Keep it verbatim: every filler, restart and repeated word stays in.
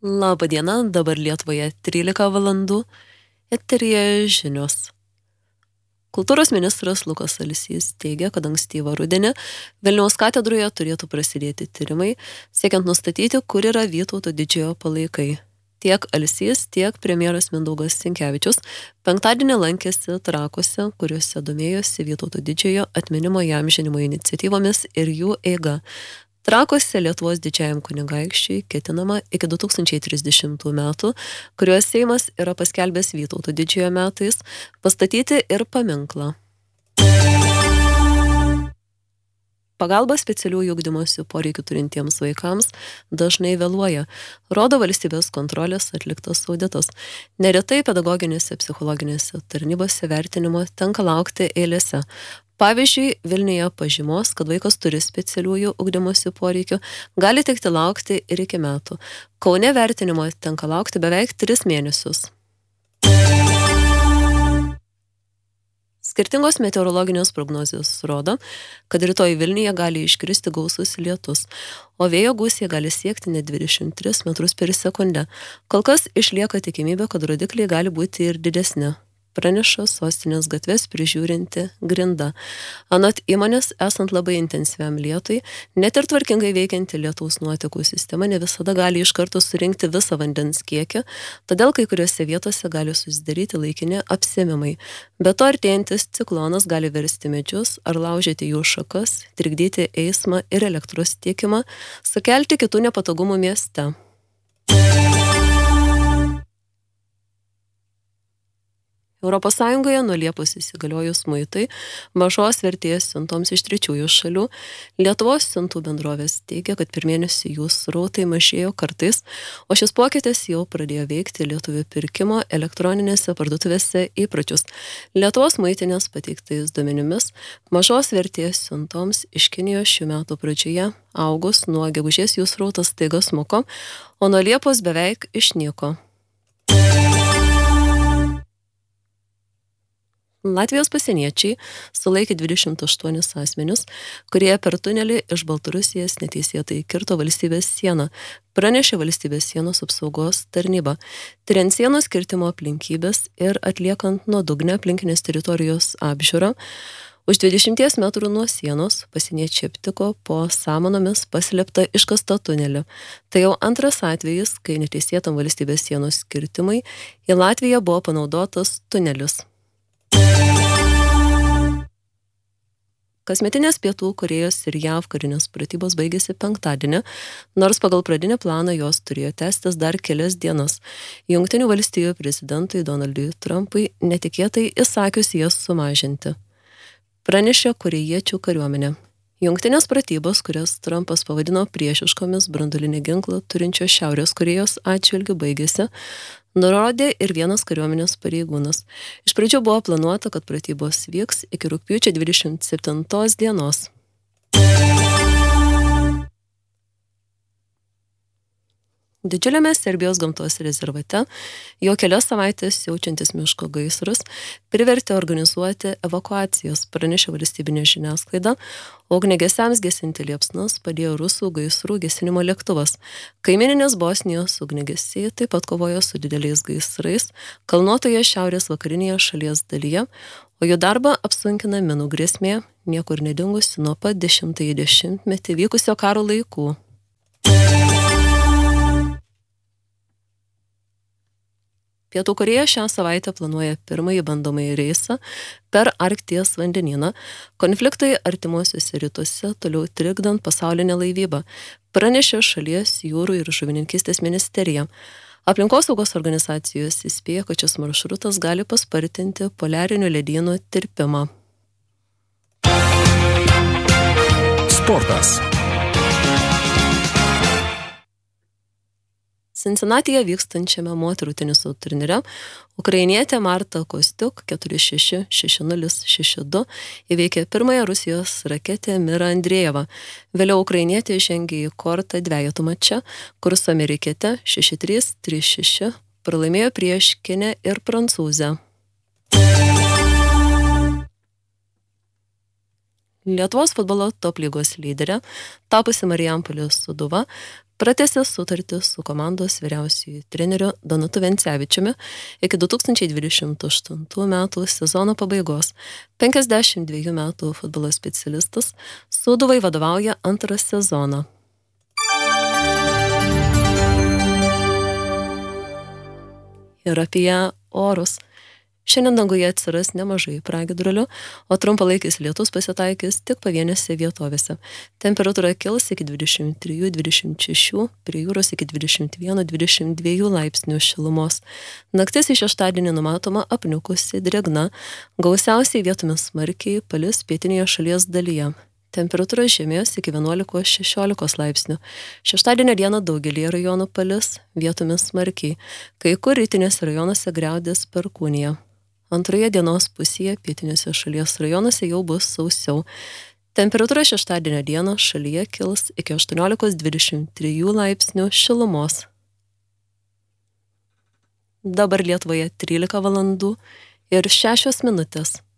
Labą dieną, dabar Lietuvoje trylika valandų, eteryje žinios. Kultūros ministras Lukas Alsys teigia, kad ankstyvą rudenį Vilniaus katedroje turėtų prasidėti tyrimai, siekiant nustatyti, kur yra Vytauto didžiojo palaikai. Tiek Alsys, tiek premjeras Mindaugas Sinkevičius penktadienį lankėsi Trakuose, kuriuose domėjosi Vytauto didžiojo atminimo įamžinimo iniciatyvomis ir jų eiga. Trakuose Lietuvos didžiajam kunigaikščiui ketinama iki du tūkstančiai trisdešimtų metų, kuriuos Seimas yra paskelbęs Vytauto didžiojo metais, pastatyti ir paminklą. Pagalba specialiųjų ugdymosi poreikių turintiems vaikams dažnai vėluoja, rodo valstybės kontrolės atliktas auditas. Neretai pedagoginėse psichologinėse tarnybose vertinimo tenka laukti eilėse. Pavyzdžiui, Vilniuje pažymos, kad vaikas turi specialiųjų ugdymosi poreikių, gali tekti laukti ir iki metų. Kaune vertinimo tenka laukti beveik tris mėnesius. Skirtingos meteorologinės prognozijos rodo, kad rytoj Vilniuje gali iškristi gausus lietus, o vėjo gūsiai gali siekti net dvidešimt tris metrus per sekundę. Kol kas išlieka tikimybė, kad rodikliai gali būti ir didesni. Praneša sostinės gatves prižiūrinti Grinda. Anot įmonės, esant labai intensyviam lietui, net ir tvarkingai veikianti lietaus nuotekų sistema ne visada gali iš karto surinkti visą vandens kiekį, todėl kai kuriuose vietose gali susidaryti laikini apsėmimai. Be to, artėjantis ciklonas gali versti medžius ar laužyti jų šakas, trikdyti eismą ir elektros tiekimą, sukelti kitų nepatogumų mieste. Europos Sąjungoje nuo Liepos įsigaliojus muitui mažos vertės siuntoms iš trečiųjų šalių, Lietuvos siuntų bendrovės teigia, kad per mėnesį jų srautai mažėjo kartais, o šis pokytis jau pradėjo veikti lietuvių pirkimo elektroninėse parduotuvėse įpročius. Lietuvos muitinės pateiktais duomenimis mažos vertės siuntoms iš Kinijos šių metų pradžioje augus nuo gegužės jų srautas staiga smuko, o nuo Liepos beveik išnyko. Latvijos pasieniečiai sulaikė dvidešimt aštuonis asmenius, kurie per tunelį iš Baltarusijos neteisėtai kirto valstybės sieną, pranešė valstybės sienos apsaugos tarnyba. Tiriant sienos kirtimo aplinkybės ir atliekant nuodugnę aplinkinės teritorijos apžiūrą, už dvidešimties metrų nuo sienos pasieniečiai aptiko po samanomis paslėptą iškastą tunelį. Tai jau antras atvejis, kai neteisėtam valstybės sienos kirtimai į Latviją buvo panaudotas tunelis. Kasmetinės Pietų Korėjos ir J A V karinės pratybos baigėsi penktadienį, nors pagal pradinį planą jos turėjo tęstis dar kelias dienas. Jungtinių valstijų prezidentui Donaldui Trumpui netikėtai įsakius jas sumažinti. Pranešė korėjiečių kariuomenė. Jungtinės pratybos, kurias Trumpas pavadino priešiškomis branduolinį ginklą turinčios Šiaurės Korėjos atžvilgiu baigėsi, nurodė ir vienas kariuomenės pareigūnas. Iš pradžių buvo planuota, kad pratybos vyks iki rugpjūčio dvidešimt septintos dienos. Didžiuliame Serbijos gamtos rezervate jau kelias savaitės jaučiantis miško gaisrus privertė organizuoti evakuacijas, pranešė valstybinė žiniasklaida, o ugniagesiams gesinti liepsnas padėjo rusų gaisrų gesinimo lėktuvas. Kaimyninės Bosnijos ugniagesiai taip pat kovojo su dideliais gaisrais kalnuotoje šiaurės vakarinėje šalies dalyje, o jų darbą apsunkina minų grėsmė, niekur nedingusi nuo pat dešimtąjį dešimtmetį vykusio karo laikų. Pietų Korėja šią savaitę planuoja pirmąjį bandomąjį reisą per Arkties vandenyną, konfliktai artimuosiuose rytuose toliau trikdant pasaulinę laivybą, pranešė šalies jūrų ir žuvininkystės ministerija. Aplinkosaugos organizacijos įspėja, kad šis maršrutas gali paspartinti poliarinių ledynų tirpimą. Sportas. Cincinnati'e vykstančiame moterų teniso turnyre ukrainietė Marta Kostiuk keturi šeši, šeši nulis, šeši du įveikė pirmąją Rusijos raketę Mirą Andrejevą. Vėliau ukrainietė žengė į kortą dvejetų mače, kur su amerikiete šeši trys, trys šeši pralaimėjo prieš kinę ir prancūzę. Lietuvos futbolo top lygos lyderė, tapusi Marijampolės Sūduva, pratęsė sutartį su komandos vyriausiųjų treneriu Donatu Vencevičiumi iki du tūkstančiai dvidešimt aštuntų metų sezono pabaigos. penkiasdešimt dviejų metų futbolo specialistas Sūduvai vadovauja antrą sezoną. Ir apie orus. Šiandien danguje atsiras nemažai pragiedrulių, o trumpalaikis lietus pasitaikys tik pavienėse vietovėse. Temperatūra kils iki dvidešimt trijų dvidešimt šešių, prie jūros iki dvidešimt vieno dvidešimt dviejų laipsnių šilumos. Naktis į šeštadienį numatoma apniukusi, drėgna, gausiausiai vietomis smarkiai palis pietinėje šalies dalyje. Temperatūra žemės iki vienuolikos šešiolikos laipsnių. Šeštadienio dieną daugelį rajonų palis, vietomis smarkiai, kai kur rytinėse rajonuose griaudės perkūnija. Antroje dienos pusėje pietinėse šalies rajonuose jau bus sausiau. Temperatūra šeštadienio dieną šalyje kils iki aštuoniolikos dvidešimt trijų laipsnių šilumos. Dabar Lietuvoje trylika valandų ir šešios minutės.